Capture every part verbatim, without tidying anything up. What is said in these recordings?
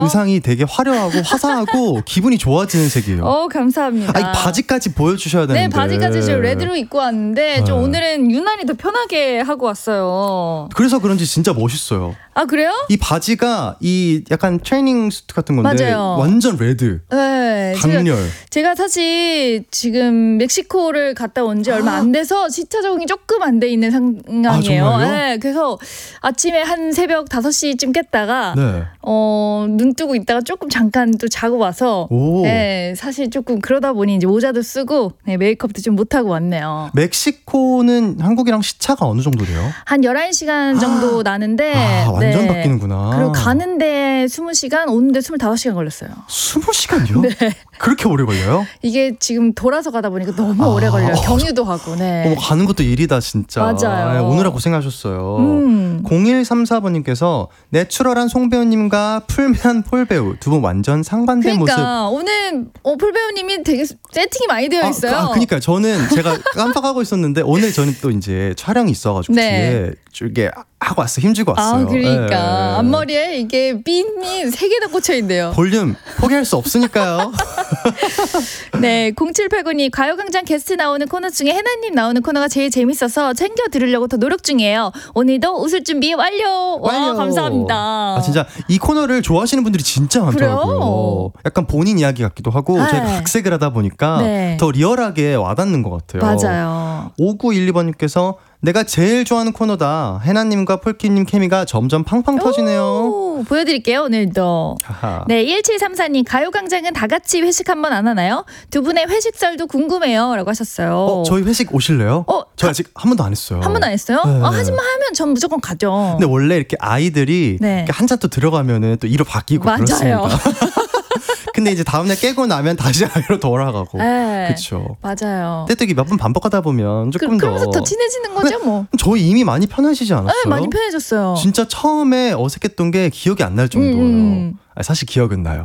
의상이 되게 화려하고 화사하고 기분이 좋아지는 색이에요. 어, 감사합니다. 아니, 바지까지 보여주셔야 되는데. 네, 바지까지 지금 레드로 입고 왔는데 좀 네. 오늘은 유난히 더 편하게 하고 왔어요. 그래서 그런지 진짜 멋있어요. 아, 그래요? 이 바지가 이 약간 트레이닝 수트 같은 건데 맞아요. 완전 레드. 네, 강렬. 제가, 제가 사실 지금 멕시코를 갔다 온 지 얼마 안 돼서 시차 적응이 조금 안 돼 있는 상황이에요. 아, 정말요? 네, 그래서 아침에 한 새벽 다섯 시쯤 깼다가 네. 어, 눈 뜨고 있다가 조금 잠깐 또 자고 와서 오. 네, 사실 조금 그러다 보니 이제 모자도 쓰고 네, 메이크업도 좀 못하고 왔네요. 멕시코는 한국이랑 시차가 어느 정도 돼요? 한 열한 시간 정도 나는데 아, 완전 네. 바뀌는구나. 그리고 가는데 스무 시간, 오는데 스물다섯 시간 걸렸어요. 스무 시간이요? 네. 그렇게 오래 걸려요? 이게 지금 돌아서 가다 보니까 너무 아, 오래 걸려요. 어, 경유도 하고. 네. 어머, 가는 것도 일이다 진짜. 맞아요. 네, 오느라 고생하셨어요. 음. 공일삼사 번님께서 내추럴한 송배우님과 풀면 폴배우 두 분 완전 상반된 그러니까 모습. 오늘 어, 폴 배우님이 되게 세팅이 많이 되어 있어요. 아, 그러니까 저는 제가 깜빡하고 있었는데 오늘 저는 또 이제 촬영이 있어가지고 네. 뒤에 이게 하고 왔어요. 힘주고 왔어요. 아, 그러니까 네. 앞머리에 이게 핀이 세 개나 꽂혀 있네요. 볼륨 포기할 수 없으니까요. 네, 공칠팔구님 가요광장 게스트 나오는 코너 중에 해나님 나오는 코너가 제일 재밌어서 챙겨 들으려고 더 노력 중이에요. 오늘도 웃을 준비 완료. 와, 완료. 감사합니다. 아, 진짜 이 코너를 좋아하시는 분들이 진짜 많더라고요. 그래요? 약간 본인 이야기 같기도 하고 네. 저희가 각색을 하다 보니까 네. 더 리얼하게 와닿는 것 같아요. 맞아요. 오구일이 번님께서 내가 제일 좋아하는 코너다. 해나님과 폴키님 케미가 점점 팡팡 터지네요. 오, 보여드릴게요, 오늘도. 하하. 네, 일칠삼사님 가요광장은 다 같이 회식 한번 안 하나요? 두 분의 회식설도 궁금해요. 라고 하셨어요. 어, 저희 회식 오실래요? 어, 저 아직 한 번도 안 했어요. 한 번도 안 했어요? 네. 아, 하지만 하면 전 무조건 가죠. 근데 원래 이렇게 아이들이 네. 이렇게 한 잔 또 들어가면은 또 이로 바뀌고 맞아요. 그렇습니다. 근데 이제 다음날 깨고 나면 다시 아이로 돌아가고. 네. 그렇죠. 맞아요. 때때기 몇 번 반복하다 보면 조금 그, 더. 그러면서 더 친해지는 거죠, 뭐. 저희 이미 많이 편해지지 않았어요? 네, 많이 편해졌어요. 진짜 처음에 어색했던 게 기억이 안 날 정도예요. 음. 아니, 사실 기억은 나요.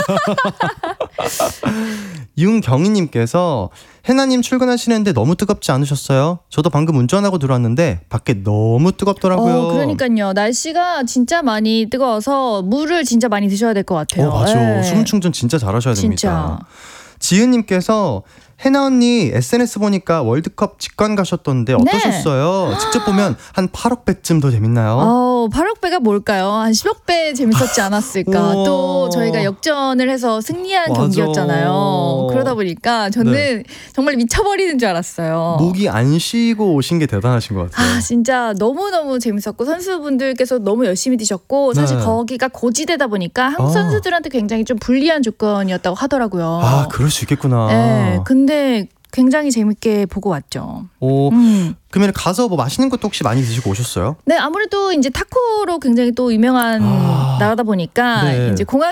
윤경희님께서 해나님 출근하시는데 너무 뜨겁지 않으셨어요? 저도 방금 운전하고 들어왔는데 밖에 너무 뜨겁더라고요. 어, 그러니까요. 날씨가 진짜 많이 뜨거워서 물을 진짜 많이 드셔야 될 것 같아요. 어, 맞아. 네. 수분 충전 진짜 잘하셔야 됩니다. 진짜. 지은님께서 해나 언니 에스엔에스 보니까 월드컵 직관 가셨던데 어떠셨어요? 네. 직접 보면 한 팔억 배쯤 더 재밌나요? 어, 팔억 배가 뭘까요? 한 십억 배 재밌었지 않았을까? 우와. 또 저희가 역전을 해서 승리한 맞아. 경기였잖아요. 그러다 보니까 저는 네. 정말 미쳐버리는 줄 알았어요. 목이 안 쉬고 오신 게 대단하신 것 같아요. 아, 진짜 너무너무 재밌었고 선수분들께서 너무 열심히 뛰셨고 사실 네. 거기가 고지대다 보니까 한국 아. 선수들한테 굉장히 좀 불리한 조건이었다고 하더라고요. 아, 그럴 수 있겠구나. 네, 근데 굉장히 재밌게 보고 왔죠. 오, 음. 그러면 가서 뭐 맛있는 것도 혹시 많이 드시고 오셨어요? 네, 아무래도 이제 타코로 굉장히 또 유명한 아. 나라다 보니까 네. 이제 공항